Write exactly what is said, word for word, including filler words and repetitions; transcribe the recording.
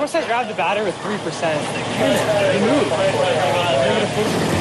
notice I grabbed the batter with three percent. You move. Give it a push.